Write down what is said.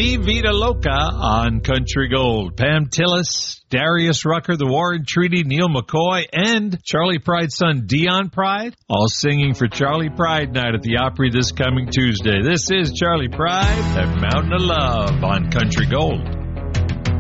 Mi Vida Loca on Country Gold. Pam Tillis, Darius Rucker, The Warren Treaty, Neil McCoy, and Charlie Pride's son Dion Pride, all singing for Charlie Pride Night at the Opry this coming Tuesday. This is Charlie Pride at Mountain of Love on Country Gold.